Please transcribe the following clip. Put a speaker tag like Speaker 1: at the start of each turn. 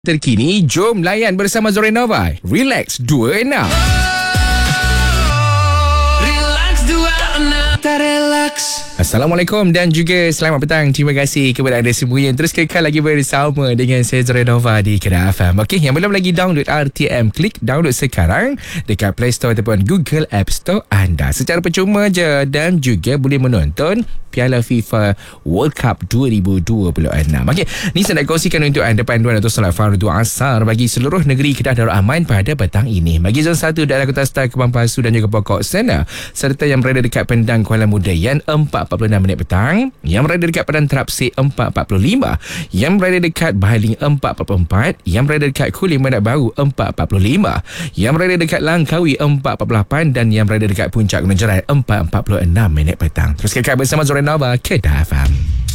Speaker 1: Terkini, jom layan bersama Zorenova. Relax 26.
Speaker 2: Relax 26. Tak relax.
Speaker 1: Assalamualaikum dan juga selamat petang. Terima kasih kepada anda semua yang terus kekal lagi bersama dengan saya Zorenova di Kedah FM. Okey, yang belum lagi download RTM, klik download sekarang dekat Play Store ataupun Google App Store anda. Secara percuma je dan juga boleh menonton Piala FIFA World Cup 2026. Okey, ni saya nak kongsikan untuk anda panduan atau solat fardu asar bagi seluruh negeri Kedah Darul Aman pada petang ini. Bagi zon 1 daerah Kota Star, Kebun Pasu dan juga Pokok Sena, serta yang berada dekat Pendang Kuala Mudayan 4.46 minit petang, yang berada dekat Padang Terapsik 4.45, yang berada dekat Baling 4.44, yang berada dekat Kulim Bandar Baru 4.45, yang berada dekat Langkawi 4.48 dan yang berada dekat Puncak Gunung Jerat 4.46 minit petang. Terus kekal bersama Zorenova Kedah FM.